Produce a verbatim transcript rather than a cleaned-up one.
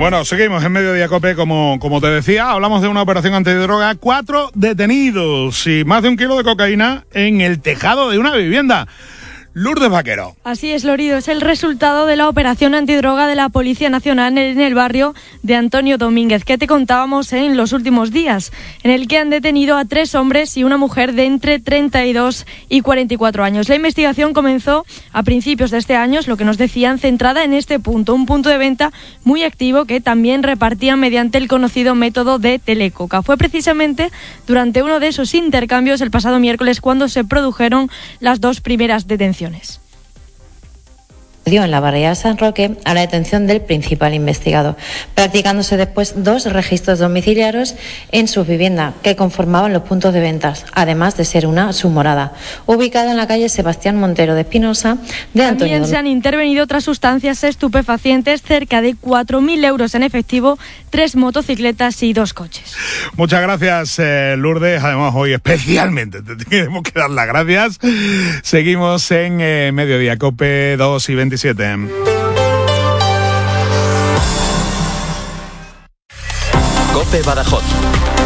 Bueno, seguimos en Mediodía Cope, como, como te decía, hablamos de una operación antidroga, cuatro detenidos y más de un kilo de cocaína en el tejado de una vivienda. Lourdes Vaquero. Así es, Lorido, es el resultado de la operación antidroga de la Policía Nacional en el barrio de Antonio Domínguez, que te contábamos en los últimos días, en el que han detenido a tres hombres y una mujer de entre treinta y dos y cuarenta y cuatro años. La investigación comenzó a principios de este año, es lo que nos decían, centrada en este punto, un punto de venta muy activo que también repartían mediante el conocido método de telecoca. Fue precisamente durante uno de esos intercambios el pasado miércoles cuando se produjeron las dos primeras detenciones. Dio en la barriada San Roque a la detención del principal investigado, practicándose después dos registros domiciliarios en su vivienda que conformaban los puntos de ventas, además de ser una su morada, ubicada en la calle Sebastián Montero de Espinosa de Antonio. También se han intervenido otras sustancias estupefacientes, cerca de cuatro mil euros en efectivo, tres motocicletas y dos coches. Muchas gracias, eh, Lourdes. Además, hoy especialmente te tenemos que dar las gracias. Seguimos en eh, Mediodía Cope, dos y veintisiete. Cope Badajoz.